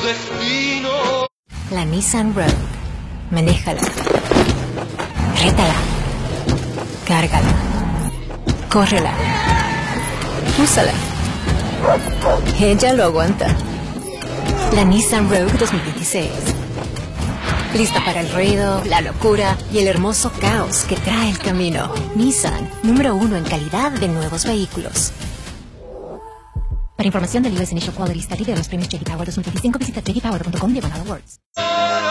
destino. La Nissan Rogue. Manéjala. Rétala. Cárgala. Córrela. Úsala. Ella lo aguanta. La Nissan Rogue 2026. Lista para el ruido, la locura y el hermoso caos que trae el camino. Nissan, número 1 en calidad de nuevos vehículos. Para información del US Initial Quality Study de los premios J.D. Power 2025, visita jdpower.com/awards.